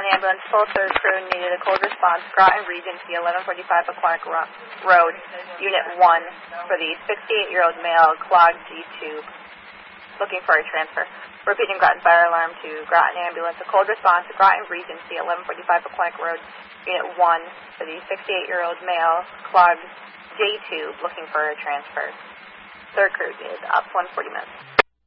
Groton ambulance, full third crew needed a cold response. Groton Regency, 1145 Aquatic Road, Unit 1, for the 68-year-old male, clogged G-tube, looking for a transfer. Repeating Groton fire alarm to Groton ambulance, a cold response to Groton Regency, 1145 Aquatic Road, Unit 1, for the 68-year-old male, clogged J-tube, looking for a transfer. Third crew did up 140 minutes.